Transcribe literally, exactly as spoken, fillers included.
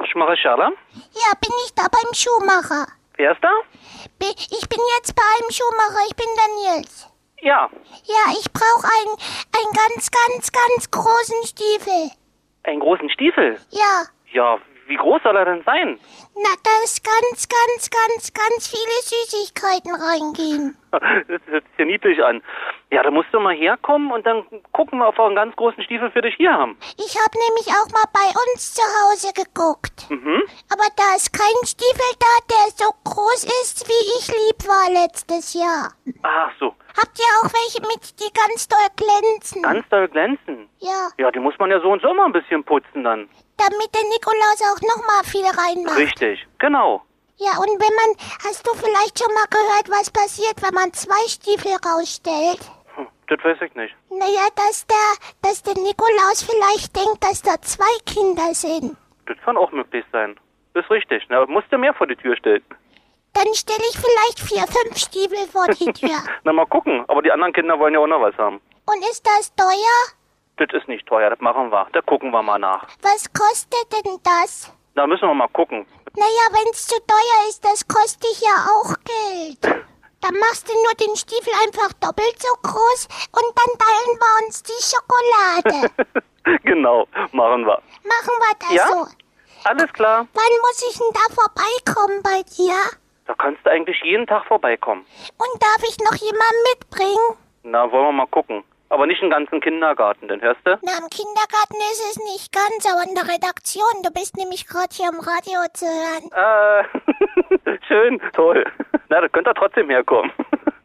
Schumacher Scherler? Ja, bin ich da beim Schuhmacher? Wer ist da? Bi- Ich bin jetzt bei einem Schuhmacher, ich bin der Nils. Ja, Ja, ich brauche einen, einen ganz, ganz, ganz großen Stiefel. einen großen Stiefel. Ja, Ja, wie groß soll er denn sein? na, da ist ganz, ganz, ganz, ganz viele Süßigkeiten reingehen. Das hört sich ja niedlich an. Ja, da musst du mal herkommen und dann gucken wir, ob wir einen ganz großen Stiefel für dich hier haben. Ich habe nämlich auch mal bei uns zu Hause geguckt. Mhm. Aber da ist kein Stiefel da, der so groß ist, wie ich lieb war letztes Jahr. Ach so, Habt ihr auch welche mit, die ganz doll glänzen? ganz doll glänzen. Ja, Ja, die muss man ja so und so mal ein bisschen putzen dann. damit der Nikolaus auch noch mal viel reinmacht. Richtig, genau. Ja, und wenn man, hast du vielleicht schon mal gehört, was passiert, wenn man zwei Stiefel rausstellt? Hm, das weiß ich nicht. Naja, dass der, dass der Nikolaus vielleicht denkt, dass da zwei Kinder sind. Das kann auch möglich sein. Ist richtig. Na, musst du mehr vor die Tür stellen. Dann stelle ich vielleicht vier, fünf Stiefel vor die Tür. Na, mal gucken. Aber die anderen Kinder wollen ja auch noch was haben. Und ist das teuer? Das ist nicht teuer, das machen wir. Da gucken wir mal nach. Was kostet denn das? Da müssen wir mal gucken. Naja, wenn's zu teuer ist, das kostet ja auch Geld. Dann machst du nur den Stiefel einfach doppelt so groß und dann teilen wir uns die Schokolade. Genau, machen wir. Machen wir das Ja? so. Alles klar. Wann muss ich denn da vorbeikommen bei dir? Da kannst du eigentlich jeden Tag vorbeikommen. Und darf ich noch jemanden mitbringen? Na, wollen wir mal gucken. Aber nicht einen ganzen Kindergarten, denn hörst du? Na, im Kindergarten ist es nicht ganz, aber in der Redaktion. Du bist nämlich gerade hier im Radio zu hören. Äh, schön, toll. Na, da könnt ihr trotzdem herkommen.